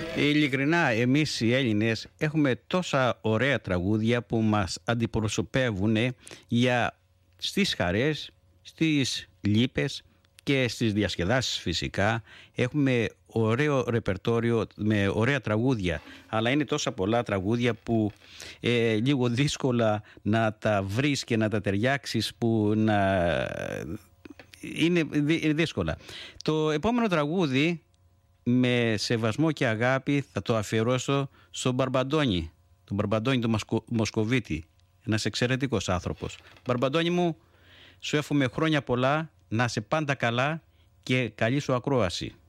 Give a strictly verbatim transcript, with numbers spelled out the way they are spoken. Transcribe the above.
Ειλικρινά, εμείς οι Έλληνες έχουμε τόσα ωραία τραγούδια που μας αντιπροσωπεύουν για στις χαρές, στις λύπες και στις διασκεδάσεις φυσικά. Έχουμε ωραίο ρεπερτόριο με ωραία τραγούδια, αλλά είναι τόσα πολλά τραγούδια που ε, λίγο δύσκολα να τα βρεις και να τα ταιριάξεις, που να... είναι δύσκολα. Το επόμενο τραγούδι, με σεβασμό και αγάπη, θα το αφιερώσω στον Μπαρμπαντώνη, τον Μπαρμπαντώνη τον Μασκο... Μοσκοβίτη, ένας εξαιρετικός άνθρωπος. Μπαρμπαντώνη μου, σου εύχομαι χρόνια πολλά, να είσαι πάντα καλά και καλή σου ακρόαση.